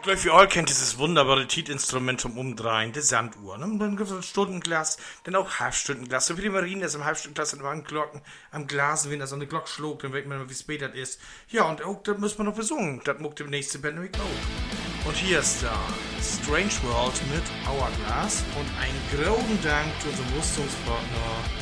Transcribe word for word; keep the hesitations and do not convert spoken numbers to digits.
Gleich wie all kennt dieses wunderbare Tiet-Instrument zum Umdrehen, die Sanduhr. Ne? Und dann gibt es ein Stundenglas, dann auch Halbstundenglas. So wie die Marien das im Halbstundenglas sind, am Glocken, am Glas, wenn da so eine Glock schlägt, dann weiß man, wie spät das ist. Ja, und auch, das muss man noch besungen. Das muckt im nächsten Band nämlich auch. Und hier ist da Strange World mit Hourglass und einen großen Dank zu unserem Rüstungspartner